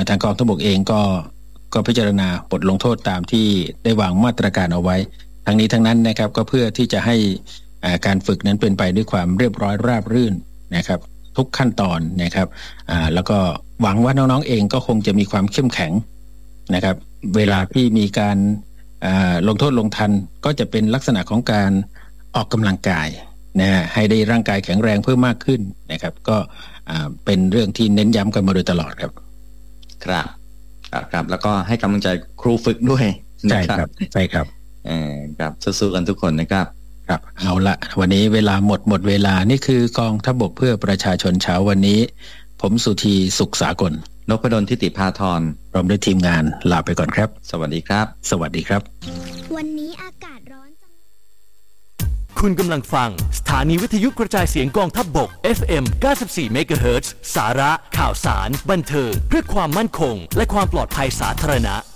ทางกองทัพบกเองก็พิจารณาบทลงโทษตามที่ได้วางมาตรการเอาไว้ทั้งนี้ทั้งนั้นนะครับก็เพื่อที่จะให้การฝึกนั้นเป็นไปด้วยความเรียบร้อยราบรื่นนะครับทุกขั้นตอนนะครับแล้วก็หวังว่าน้องๆเองก็คงจะมีความเข้มแข็งนะครับเวลาที่มีการลงโทษลงทันก็จะเป็นลักษณะของการออกกำลังกายนะให้ได้ร่างกายแข็งแรงเพิ่มมากขึ้นนะครับก็เป็นเรื่องที่เน้นย้ำกันมาโดยตลอดครับครับแล้วก็ให้กำลังใจครูฝึกด้วยใช่ครับใช่ครับครับสู้ๆกันทุกคนนะครับครับเอาละวันนี้เวลาหมดเวลานี่คือกองทัพบกเพื่อประชาชนเช้าวันนี้ผมสุธีสุขสากลนพดลทิติภาธรพร้อมด้วยทีมงานลาไปก่อนครับสวัสดีครับสวัสดีครับวันนี้อากาศร้อนจังคุณกำลังฟังสถานีวิทยุกระจายเสียงกองทัพบก FM 94 เมกะเฮิรตซ์สาระข่าวสารบันเทิงเพื่อความมั่นคงและความปลอดภัยสาธารณะ